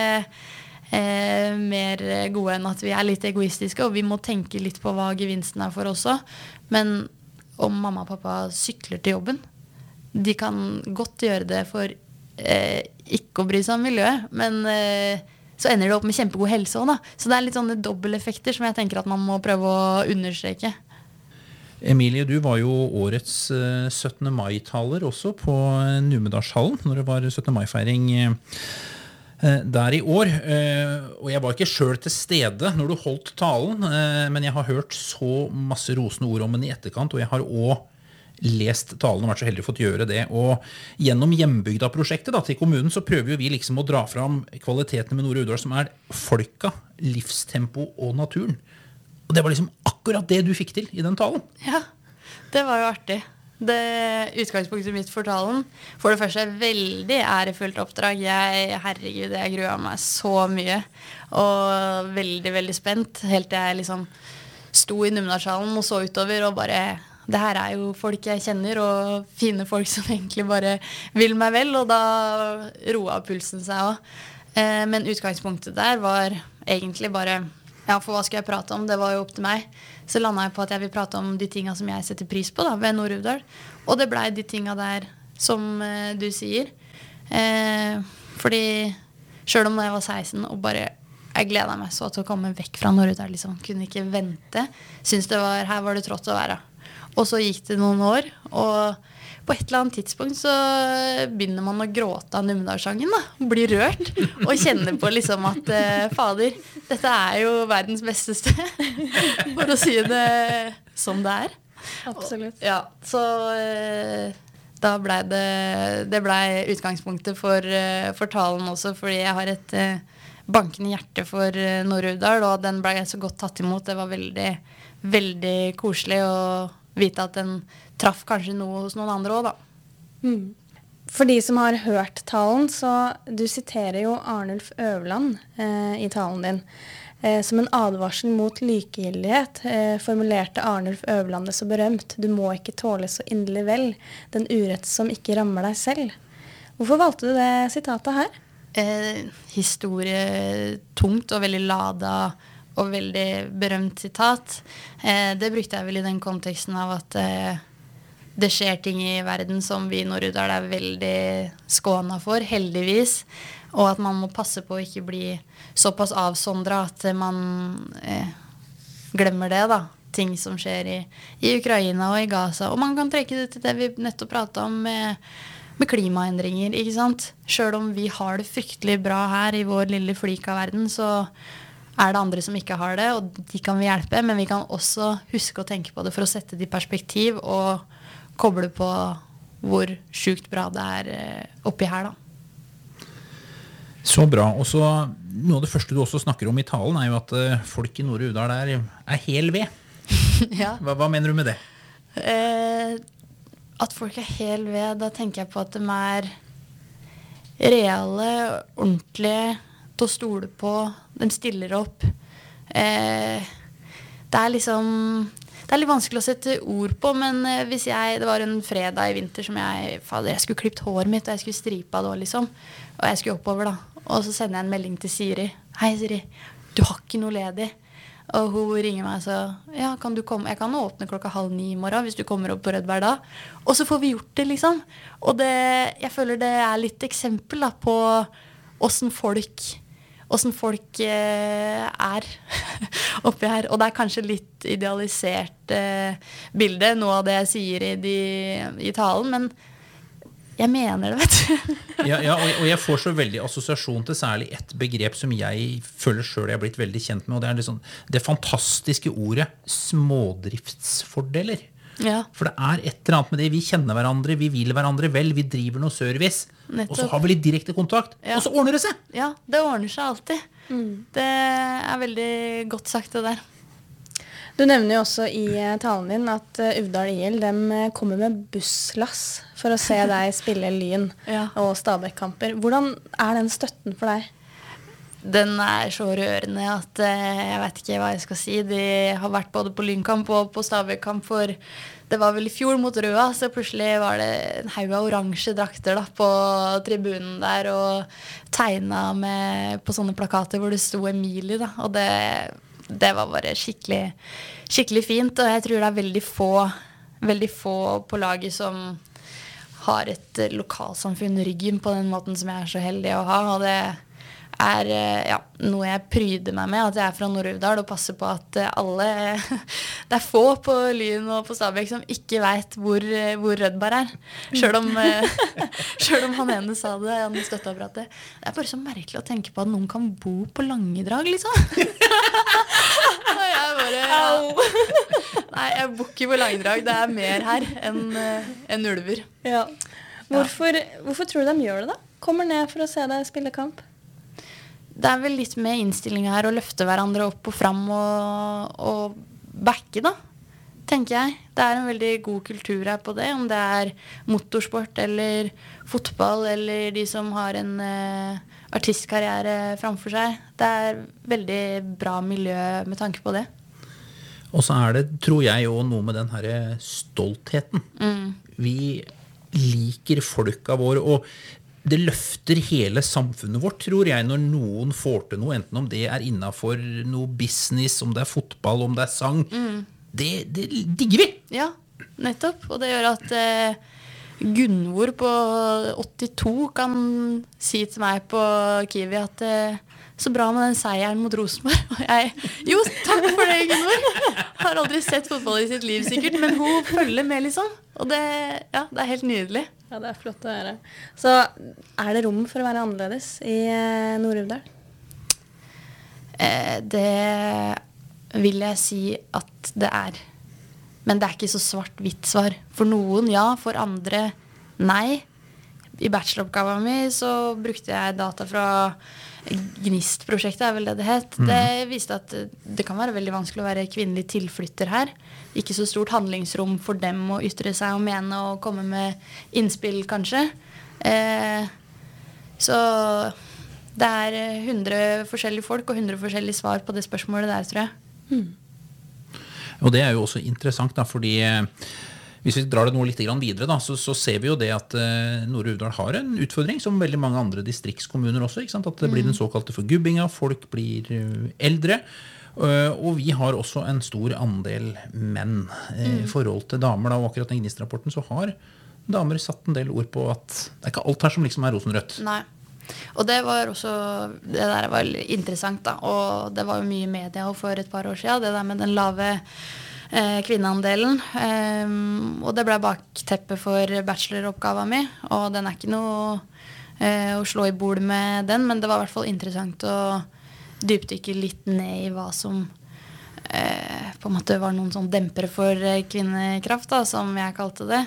øh, mer gode enn at vi er litt egoistiske, og vi må tenke litt på hva gevinsten er for oss også. Men om mamma og pappa sykler til jobben, de kan godt gjøre det for øh, ikke å bry seg om miljøet, men øh, så ender det opp med kjempegod helse også, da. Så det er litt sånne dobbeleffekter som jeg tenker at man må prøve å understreke. Emilie, du var jo årets uh, syttende mai-taler også på Numedalshallen, når det var syttende mai-feiring uh, der i år. Uh, og jeg var ikke selv til stede når du holdt talen, uh, men jeg har hørt så masse rosende ord om den i etterkant, og jeg har også lest talen og vært så heldig fått gjøre det. Og gjennom hjembygda-prosjektet da, til kommunen så prøver jo vi liksom å dra fram kvalitetene med Nore Uvdal, som er folka, livstempo og naturen. Og det var liksom akkurat det du fikk til i den talen. Ja, det var jo artig. Det utgangspunktet mitt for talen, for det første er veldig ærefullt oppdrag. Jeg, herregud, jeg gruer meg så mye. Og veldig, veldig spent. Helt til jeg liksom sto i Numedalshallen og så utover og bare... Det her er jo folk jeg kjenner, og fine folk som egentlig bare vil meg vel, og da roa pulsen seg også. Eh, men utgangspunktet der var egentlig bare, ja, for hva skal jeg prate om? Det var jo opp til meg. Så landet jeg på at jeg vil prate om de tingene som jeg setter pris på da, ved Nore Uvdal. Og det ble de tingene der som eh, du sier. Eh, fordi selv om jeg var seksten og bare... Jeg gledet meg så til å komme vekk fra Nore Uvdal, liksom. Kunne ikke vente. Synes det var, her var det trått å være. Og så gikk det noen år, og på et eller annet tidspunkt så begynner man å gråte av Numedalssangen da. Blir rørt, og kjenner på liksom at, eh, fader, dette er jo verdens beste sted, for å si det som det er. Absolutt. Og, ja, så eh, da ble det, det ble utgangspunktet for, eh, for talen også, fordi jeg har et eh, bankende hjerte for eh, Nore Uvdal, og den ble så godt tatt imot. Det var veldig, veldig koselig å vite at den traff kanskje noe hos noen andre også, da. Mm. For de som har hørt talen, så du siterer jo Arnulf Øverland eh, i talen din. Eh, som en advarsel mot likegyldighet eh, formulerte Arnulf Øverland det så berømt. Du må ikke tåle så inderlig vel den urett som ikke rammer deg selv. Hvorfor valgte du det sitatet her? Eh, historie tungt og veldig lada og veldig berømt sitat. Eh, det brukte jeg vel i den konteksten av at eh, det skjer ting i verden som vi i Nore Uvdal er veldig skåna for, heldigvis. Og at man må passe på å ikke bli såpass avsondret at man eh, glemmer det da. Ting som skjer i, i Ukraina og i Gaza. Og man kan trekke det til det vi nettopp pratet om med, med klimaendringer, ikke sant? Selv om vi har det fryktelig bra her i vår lille flik av verden, så er det andre som ikke har det, og de kan vi hjelpe, men vi kan også huske å tenke på det for å sette det i perspektiv og koble på hvor sykt bra det er oppi her da. Så bra. Og så noe av det første du også snakker om i talen er jo at folk i Nore Uvdal er, er hel ved. Ja. Hva, hva mener du med det? Eh, at folk er hel ved, da tenker jeg på at de er reale, ordentlige, til å stole på, de stiller opp. Eh, det er liksom, det er litt vanskelig å sette ord på, men hvis jeg, det var en fredag i vinter som jeg, fader, jeg skulle klipt håret mitt, og jeg skulle stripa da liksom, og jeg skulle oppover da, og så sender jeg en melding til Siri. Hei Siri, du har ikke noe ledig. Og hun ringer meg og så, ja, kan du komme? Jeg kan åpne klokka halv ni i morgen hvis du kommer opp på Rød hver dag. Og så får vi gjort det liksom. Og det, jeg føler det er litt eksempel da, på hvordan folk hvordan folk eh, er oppi her. Og det er kanskje litt idealisert eh, bilde, noe av det jeg sier i, de, i talen, men jeg mener det, vet du. ja, ja, og, og jeg får så veldig assosiasjon til særlig et begrep som jeg føler selv jeg har blitt veldig kjent med, og det er liksom, det fantastiske ordet smådriftsfordeler. Ja. For det er et eller annet med det. Vi kjenner hverandre, vi vil hverandre vel, vi driver noe service, Nettopp. Og så har vi litt direkte kontakt, ja. Og så ordner det seg. Ja, det ordner seg alltid. Mm. Det er veldig godt sagt det der. Du nevner jo også i talen din at uh, Uvdal I L dem kommer med busslass for å se deg spille Lyn ja. Og Stabæk-kamper. Hvordan er den støtten for deg? den er så rørende at eh, jeg vet ikke hva jeg skal si. De har vært både på Lynkamp og på Stabæk-kamp, for det var vel i fjor mot Røa, så plutselig var det en haug av oransje drakter da, på tribunen der, og tegnet med, på sånne plakater hvor det sto Emilie, da, og det, det var bare skikkelig, skikkelig fint, og jeg tror det er veldig få, veldig få på laget som har et lokalsamfunn i ryggen på den måten som jeg er så heldig å ha, og det er ja, noe jeg pryder meg med, at jeg er fra Nord-Uvdal og passer på at alle, det er få på Lyn og på Stabæk som ikke vet hvor, hvor Rødberg er. Selv om, selv om han ene sa det, han støtteapparatet. Det er bare så merkelig å tenke på at noen kan bo på Langedrag, liksom. Og jeg bare, ja. Nei, jeg bor ikke på Langedrag, det er mer her enn, enn ulver. Ja. Hvorfor, hvorfor tror du de gjør det da? Kommer ned for å se deg spille kamp? Det er vel litt med innstilling her å løfte hverandre opp og frem og, og backe da, tenker jeg. Det er en veldig god kultur her på det, om det er motorsport eller fotball eller de som har en uh, artistkarriere framfor seg. Det er veldig bra miljø med tanke på det. Og så er det, tror jeg, jo noe med den her stoltheten. Mm. Vi liker folka våre, og det løfter hele samfunnet vårt, tror jeg, når noen får til noe, enten om det er innenfor noe business, om det er fotball, om det er sang. Mm. Det, det digger vi! Ja, nettopp. Og det gjør at eh, Gunvor på åttito kan si til meg på Kiwi at eh, så bra med den seieren mot Rosenborg. Og jeg, jo, takk for det, Gunvor! Har aldri sett fotball i sitt liv sikkert, men hun følger med liksom. Og det, ja, det er helt nydelig. Ja, det er flott å høre. Så er det rom for å være annerledes i eh, Nord-Uvdal? Eh, det vil jeg si at det er. Men det er ikke så svart-hvitt svar. For noen ja, for andre nei. I bacheloroppgaven min så brukte jeg data fra Gnist-prosjektet, er vel det det het. Mm. Det viste at det kan være veldig vanskelig å være kvinnelig tilflytter her. Ikke så stort handlingsrom for dem å ytre seg og mene og komme med innspill, kanskje. Eh, så det er hundre forskjellige folk og hundre forskjellige svar på det spørsmålet der, tror jeg. Mm. Og det er jo også interessant, da, fordi hvis vi drar det noe litt videre, da, så, så ser vi jo det at uh, Nord-Uvdal har en utfordring, som veldig mange andre distriktskommuner også, ikke sant? At det blir den såkalte forgubbinga, folk blir uh, eldre, uh, og vi har også en stor andel menn uh, i mm. forhold til damer, da, og akkurat den Gnist-rapporten så har damer satt en del ord på at det er ikke alt her som liksom er rosenrødt. Nei. Og det var også, det der var interessant da, og det var jo mye i media for et par år siden, det der med den lave eh, kvinneandelen, um, og det ble bakteppe for bacheloroppgaven min, og den er ikke noe eh, å slå i bord med den, men det var i hvert fall interessant å dypdykke litt ned i hva som eh, på en måte var noen sånn dempere for kvinnekraft, da, som jeg kalte det,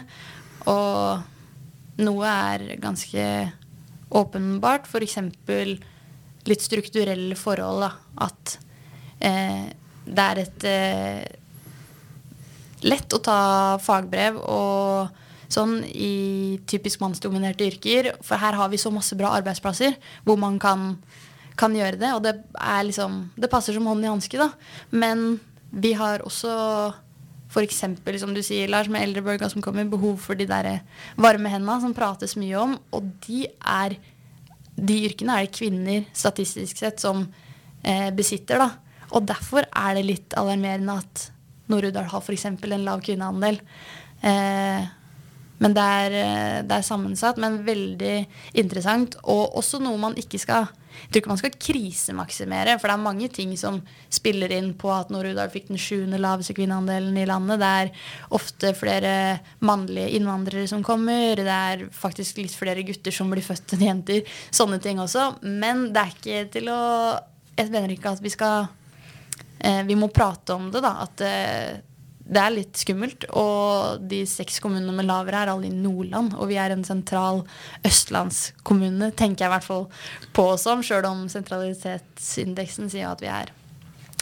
og noe er ganske åpenbart, for eksempel litt strukturelle forhold, da, at eh, det er et eh, lett å ta fagbrev og sånn i typisk mannsdominerte yrker, for her har vi så masse bra arbeidsplasser hvor man kan, kan gjøre det, og det er liksom, det passer som hånd i hanske da, men vi har også for eksempel, som du sier, Lars, med eldrebølga som kommer, behov for de der varme hendene som prates mye om, og de er, de yrkene er det kvinner statistisk sett som eh, besitter da, og derfor er det litt alarmerende at Nord-Uvdal har for eksempel en lav kvinneandel. Eh, men det er, det er sammensatt, men veldig interessant, og også noe man ikke skal, jeg tror ikke man skal krisemaksimere, for det er mange ting som spiller inn på at Nord-Uvdal fikk den sjuende laveste kvinneandelen i landet. Det er ofte flere mannlige innvandrere som kommer, det er faktisk litt flere gutter som blir født enn jenter, sånne ting også, men det er ikke til å, jeg mener ikke at vi skal, eh, vi må prate om det da, at eh, det er litt skummelt, og de seks kommunene med lavere er alle i Nordland, og vi er en sentral østlandskommune, tenker jeg i hvert fall på som, selv om sentralitetsindeksen sier at vi er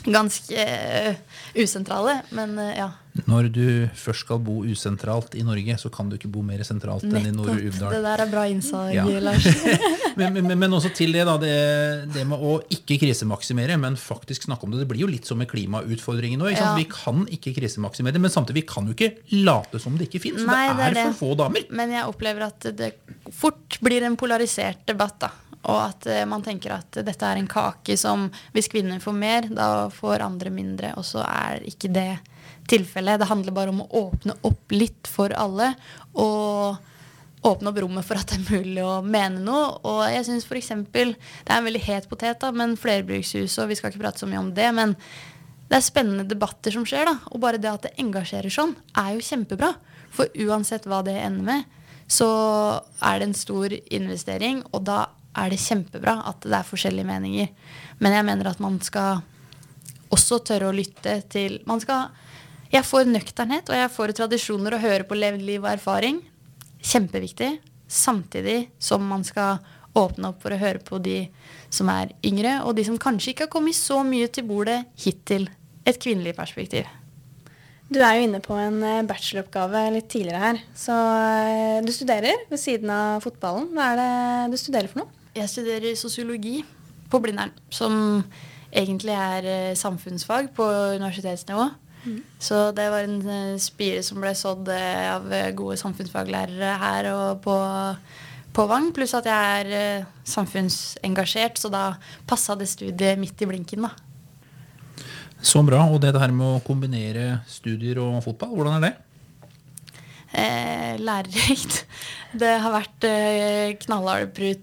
ganske uh, usentrale, men uh, ja. Når du først skal bo usentralt i Norge, så kan du ikke bo mer sentralt enn i Nord-Uvdal. Det der er bra innsag, Ja. Lars. men, men, men også til det, da, det, det med å ikke krisemaksimere, men faktisk snakke om det. Det blir jo litt som med klimautfordringen nå. Ikke sant? Ja. Vi kan ikke krisemaksimere, men samtidig vi kan jo ikke late som det ikke finnes. Så Nei, det er, det er det. for få damer. Men jeg opplever at det fort blir en polarisert debatt, da. Og at uh, man tenker at dette er en kake som, hvis kvinner får mer, da får andre mindre, og så er ikke det tilfellet. Det handler bare om å åpne opp litt for alle, og åpne opp rommet for at det er mulig å mene noe. Og jeg synes for eksempel, det er en veldig het potet, da, men flerbrukshus, og vi skal ikke prate så mye om det, men det er spennende debatter som skjer, da. Og bare det at det engasjerer sånn, er jo kjempebra. For uansett hva det ender med, så er det en stor investering, og da er det kjempebra at det er forskjellige meninger. Men jeg mener at man skal også tørre å lytte til, man skal, jeg får nøkternhet, og jeg får tradisjoner å høre på levd liv og erfaring. Kjempeviktig. Samtidig som man skal åpne opp for å høre på de som er yngre, og de som kanskje ikke har kommet så mye til bordet hittil. Et kvinnelig perspektiv. Du er jo inne på en bacheloroppgave litt tidligere her, så du studerer ved siden av fotballen. Hva er det du studerer for noe? Jeg studerer sosiologi på Blindern, som egentlig er samfunnsfag på universitetsnivå. Mm. Så det var en spire som ble sådd av gode samfunnsfaglærere her og på, på Vang, pluss at jeg er samfunnsengasjert, så da passet det studiet midt i blinken da. Så bra, og det her med å kombinere studier og fotball, hvordan er det? Eh, lærerikt. Det har vært eh, knallhard